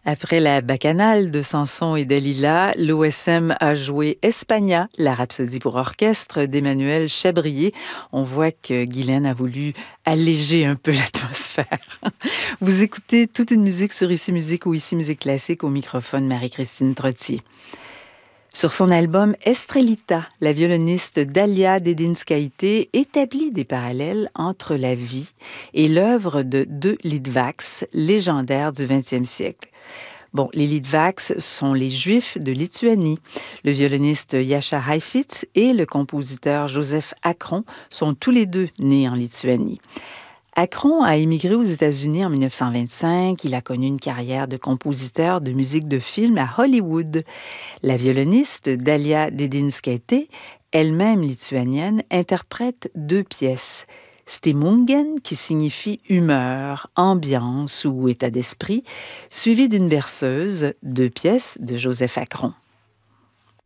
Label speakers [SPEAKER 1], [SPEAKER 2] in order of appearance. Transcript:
[SPEAKER 1] Après la bacchanale de Samson et Dalila, l'OSM a joué Espagna, la rhapsodie pour orchestre d'Emmanuel Chabrier. On voit que Guylaine a voulu alléger un peu l'atmosphère. Vous écoutez toute une musique sur Ici Musique ou Ici Musique Classique, au microphone Marie-Christine Trottier. Sur son album Estrellita, la violoniste Dalia Dedinskaite établit des parallèles entre la vie et l'œuvre de deux Litvaks, légendaires du 20e siècle. Bon, les Litvaks sont les Juifs de Lituanie. Le violoniste Jascha Heifetz et le compositeur Joseph Akron sont tous les deux nés en Lituanie. Akron a émigré aux États-Unis en 1925. Il a connu une carrière de compositeur de musique de film à Hollywood. La violoniste Dalia Dedinskaite, elle-même lituanienne, interprète deux pièces. Stimungen, qui signifie humeur, ambiance ou état d'esprit, suivie d'une berceuse, deux pièces de Joseph Akron.